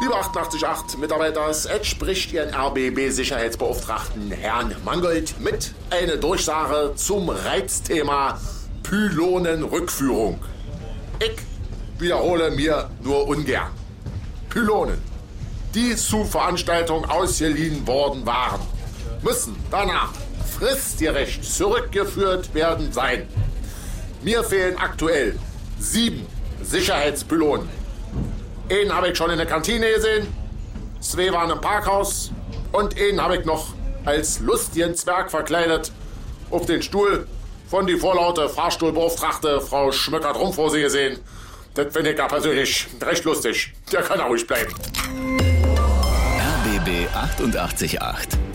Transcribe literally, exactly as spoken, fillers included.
Liebe achtundachtzig Komma acht Mitarbeiter, es spricht Ihren R B B-Sicherheitsbeauftragten Herrn Mangold mit einer Durchsage zum Reizthema Pylonenrückführung. Ich wiederhole mir nur ungern. Pylonen, die zur Veranstaltung ausgeliehen worden waren, müssen danach fristgerecht zurückgeführt werden sein. Mir fehlen aktuell sieben Sicherheitspylonen. Einen habe ich schon in der Kantine gesehen, zwei waren im Parkhaus und einen habe ich noch als lustigen Zwerg verkleidet auf den Stuhl von die vorlaute Fahrstuhlbeauftragte Frau Schmöcker-Drumpfhose gesehen. Das finde ich ja persönlich recht lustig. Der kann auch ruhig bleiben. R B B achtundachtzig Komma acht